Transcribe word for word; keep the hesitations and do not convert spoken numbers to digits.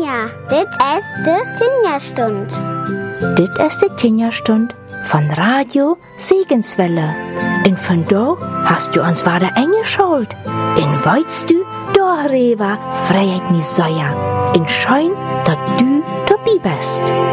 Tinja, dit ist de Tinja-Stund. Dit ist de Tinja-Stund von Radio Segenswelle. Und von da hast du uns weiter eingeschaltet. Und weißt du, da Reva, Freiheit mich säuer. Und schein, dass du dabei bist.